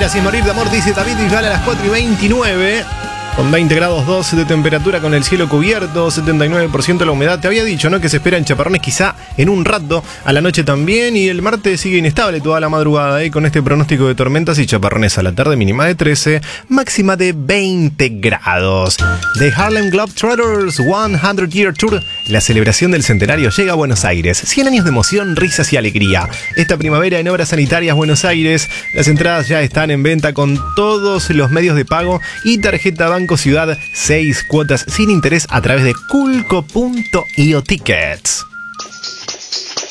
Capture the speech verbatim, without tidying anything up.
Vivir así es morir de amor, dice David Bisbal a las cuatro y veintinueve. Con veinte grados dos de temperatura, con el cielo cubierto, setenta y nueve por ciento la humedad. Te había dicho, ¿no?, que se esperan chaparrones quizá en un rato, a la noche también. Y el martes sigue inestable toda la madrugada, ¿eh? Con este pronóstico de tormentas y chaparrones a la tarde, mínima de trece, máxima de veinte grados. The Harlem Globetrotters cien Year Tour, la celebración del centenario, llega a Buenos Aires. cien años de emoción, risas y alegría. Esta primavera en Obras Sanitarias Buenos Aires. Las entradas ya están en venta con todos los medios de pago y tarjeta Banco Ciudad, seis cuotas sin interés a través de culco punto io Tickets.